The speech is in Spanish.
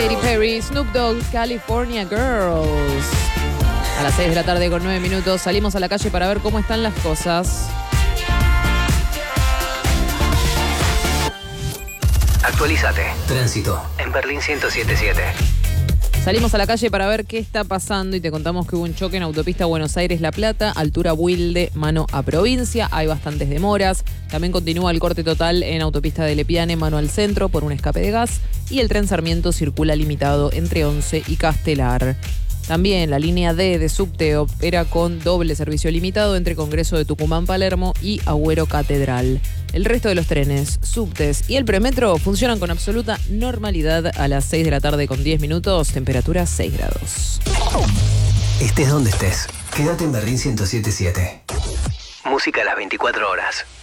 Katy Perry, Snoop Dogg, California Girls. A las 6 de la tarde con 9 minutos salimos a la calle para ver cómo están las cosas. Actualízate. Tránsito en Berlín 107.7. Salimos a la calle para ver qué está pasando y te contamos que hubo un choque en autopista Buenos Aires-La Plata, altura Wilde, mano a provincia. Hay bastantes demoras. También continúa el corte total en autopista de Lepiane, mano al centro, por un escape de gas. Y el tren Sarmiento circula limitado entre 11 y Castelar. También la línea D de subte opera con doble servicio limitado entre Congreso de Tucumán-Palermo y Agüero Catedral. El resto de los trenes, subtes y el premetro funcionan con absoluta normalidad a las 6 de la tarde con 10 minutos, temperatura 6 grados. Estés donde estés, quédate en Berlín 107.7. Música a las 24 horas.